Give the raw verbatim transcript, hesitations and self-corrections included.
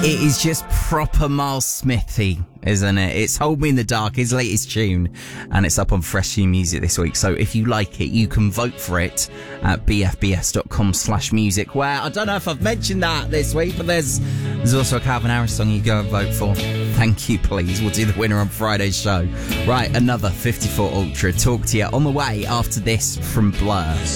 It is just proper Miles Smithy, isn't it? It's Hold Me in the Dark, his latest tune, and it's up on Fresh New Music this week. So if you like it, you can vote for it at bfbs.com slash music, where I don't know if I've mentioned that this week, but there's there's also a Calvin Harris song you go and vote for. Thank you, please. We'll do the winner on Friday's show. Right, another fifty-four Ultra. Talk to you on the way after this from Blur.